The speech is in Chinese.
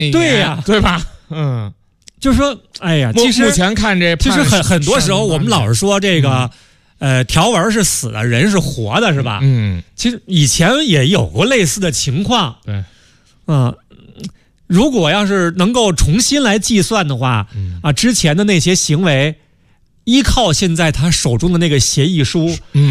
对呀， 对吧？ 就是说，哎呀，其实目前看这， 其实很多时候我们老是说这个，条文是死的，人是活的，是吧？其实以前也有过类似的情况。 对， 如果要是能够重新来计算的话，之前的那些行为，依靠现在他手中的那个协议书，